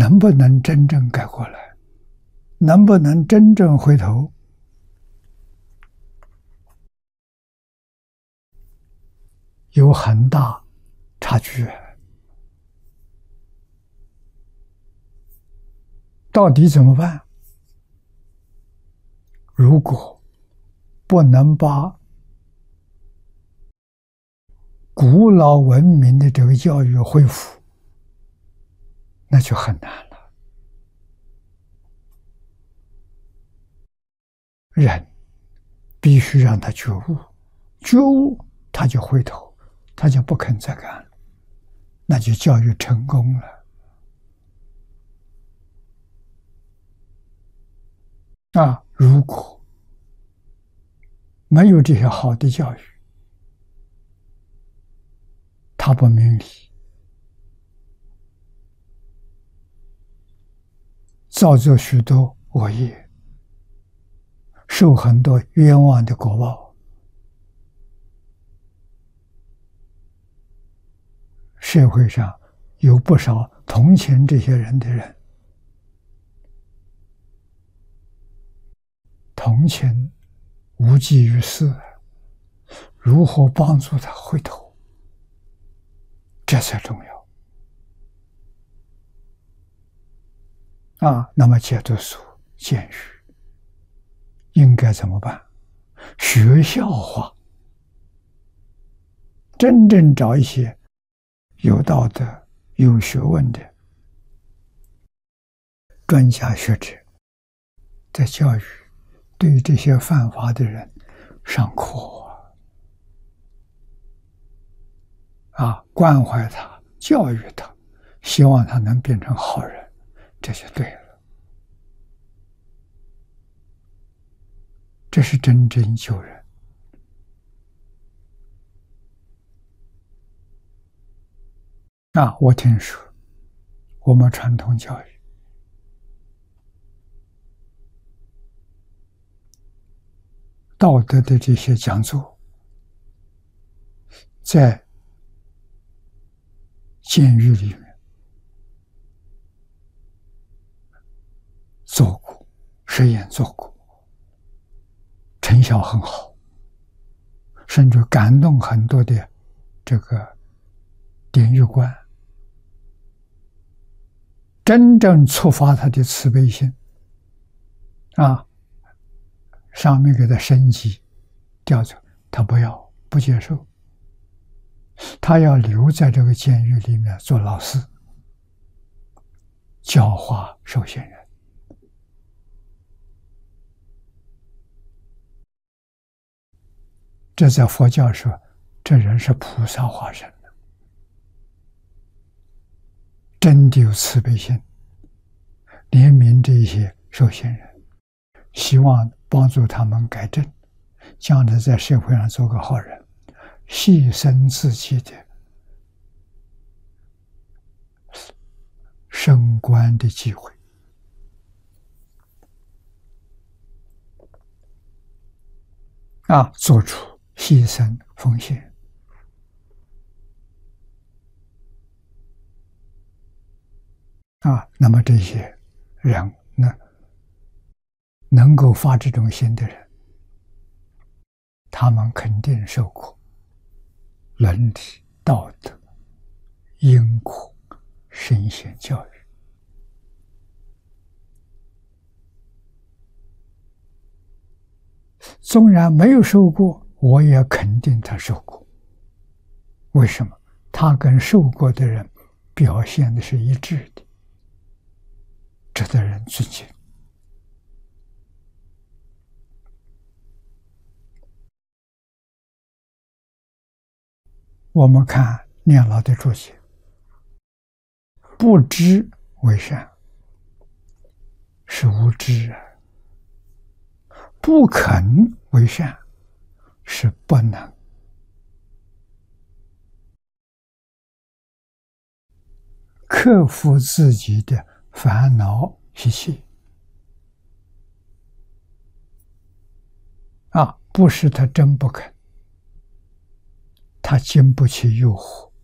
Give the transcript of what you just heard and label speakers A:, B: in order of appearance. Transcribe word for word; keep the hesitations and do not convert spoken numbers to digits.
A: 能不能真正改过来？能不能真正回头？有很大差距。到底怎么办？如果不能把古老文明的这个教育恢复，那就很难了。人必须让他觉悟，觉悟他就回头，他就不肯再干了，那就教育成功了。啊，如果没有这些好的教育，他不明理，造作许多恶业，受很多冤枉的果报。社会上有不少同情这些人的人，同情无济于事，如何帮助他回头，这才重要。啊，那么戒毒所、监狱应该怎么办？学校化，真正找一些有道德、有学问的专家学者，在教育对这些犯法的人上课啊，关怀他，教育他，希望他能变成好人，这就对了。这是真正救人。啊，我听说我们传统教育道德的这些讲座，在监狱里面做过实验，做过，成效很好，甚至感动很多的这个典狱官，真正触发他的慈悲心啊！上面给他升级，调走，他不要，不接受，他要留在这个监狱里面做老师，教化受刑人。这在佛教说，这人是菩萨化身的，真的有慈悲心，怜悯这些受刑人，希望帮助他们改正，将来在社会上做个好人，牺牲自己的升官的机会。啊，做出牺牲奉献。啊，那么这些人呢，能够发这种心的人，他们肯定受过伦理、道德、因果、圣贤教育。纵然没有受过，我也肯定他受过。为什么？他跟受过的人表现的是一致的，值得人尊敬。我们看念老的注解，不知为善是无知啊，不肯为善是不能。克服自己的烦恼习气啊，不是他真不肯，他经不起诱惑，